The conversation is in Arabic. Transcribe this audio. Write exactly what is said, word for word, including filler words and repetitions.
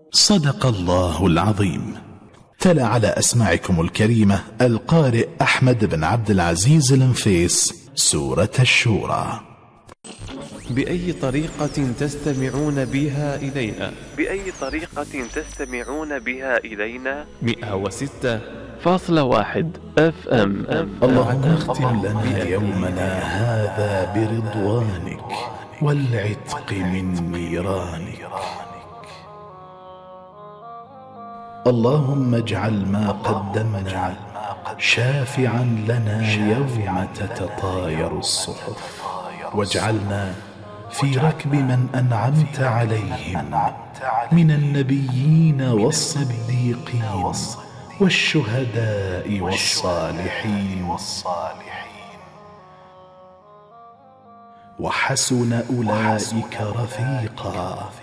صدق الله العظيم. تلا على أسماعكم الكريمة القارئ أحمد بن عبد العزيز النفيس سورة الشورى. بأي طريقة تستمعون بها إلينا؟ بأي طريقة تستمعون بها إلينا؟ مئة وستة فاصلة واحد اف ام. اللهم اختم لنا يومنا هذا برضوانك والعتق من نيرانك. اللهم اجعل ما قدمنا شافعا لنا يوم تتطاير الصحف، واجعلنا في ركب من أنعمت عليهم من النبيين والصديقين والشهداء والصالحين، وحسن أولئك رفيقا.